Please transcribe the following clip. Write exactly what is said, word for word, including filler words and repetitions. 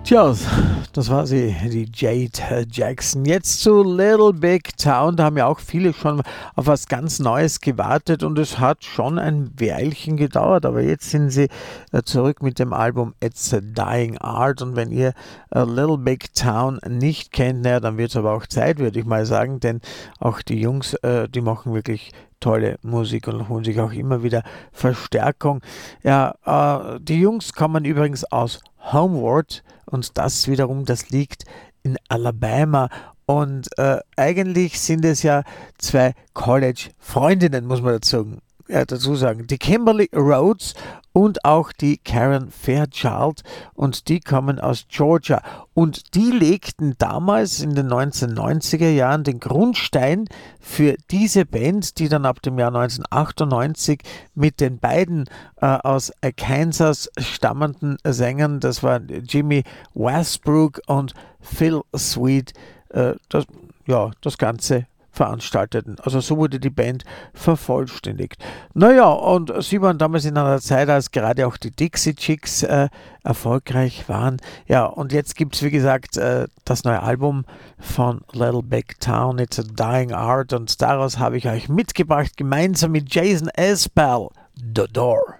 Tja, das war sie, die Jade Jackson. Jetzt zu Little Big Town. Da haben ja auch viele schon auf was ganz Neues gewartet und es hat schon ein Weilchen gedauert. Aber jetzt sind sie äh, zurück mit dem Album It's a Dying Art. Und wenn ihr äh, Little Big Town nicht kennt, naja, dann wird es aber auch Zeit, würde ich mal sagen. Denn auch die Jungs, äh, die machen wirklich tolle Musik und holen sich auch immer wieder Verstärkung. Ja, äh, die Jungs kommen übrigens aus Homeward und das wiederum, das liegt in Alabama. Und äh, eigentlich sind es ja zwei College-Freundinnen, muss man dazu, äh, dazu sagen. Die Kimberly Rhodes und auch die Karen Fairchild. Und die kommen aus Georgia. Und die legten damals in den neunzehnhundertneunziger Jahren den Grundstein für diese Band, die dann ab dem Jahr neunzehnhundertachtundneunzig mit den beiden äh, aus Kansas stammenden Sängern, das waren Jimmy Westbrook und Phil Sweet, äh, das, ja, das Ganze veranstalteten. Also so wurde die Band vervollständigt. Naja, und sie waren damals in einer Zeit, als gerade auch die Dixie Chicks äh, erfolgreich waren. Ja, und jetzt gibt es, wie gesagt, äh, das neue Album von Little Big Town, It's a Dying Art, und daraus habe ich euch mitgebracht, gemeinsam mit Jason Isbell, The Door.